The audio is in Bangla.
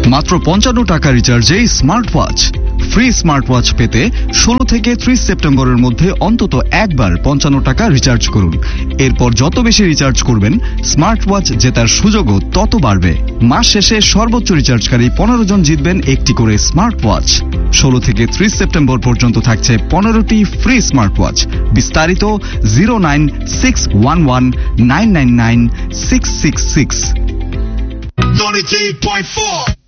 মাত্র 55 টাকা রিচার্জে smart watch. Free smart watch পেতে 16 থেকে 30 সেপ্টেম্বরের মধ্যে অন্তত একবার 55 টাকা রিচার্জ করুন। এরপর যত বেশি রিচার্জ করবেন স্মার্ট ওয়াচ জেতার সুযোগও তত বাড়বে। মাস শেষে সর্বোচ্চ রিচার্জকারী 15 জন জিতবেন একটি করে স্মার্ট ওয়াচ। 16 থেকে 30 সেপ্টেম্বর পর্যন্ত থাকছে 15টি ফ্রি স্মার্ট ওয়াচ। বিস্তারিত 09611999666। 93.4